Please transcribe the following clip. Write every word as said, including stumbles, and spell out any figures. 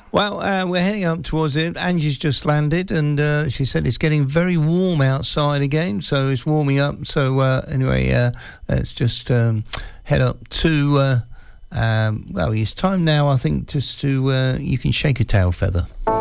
Well, uh, we're heading up towards it. Angie's just landed, and uh, she said it's getting very warm outside again, so it's warming up. So uh, anyway, uh, let's just um, head up to. Uh, um, well, it's time now, I think, just to uh, you can shake a tail feather.